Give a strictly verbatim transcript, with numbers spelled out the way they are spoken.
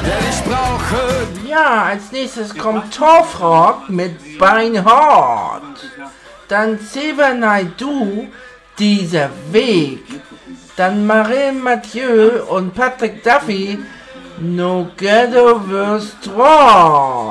denn ich brauche. Ja, als nächstes kommt Torfrock mit Beinhard. Dann Xavier Naidoo, Dieser Weg. Dann Marin Mathieu und Patrick Duffy, No Ghetto Verse drei.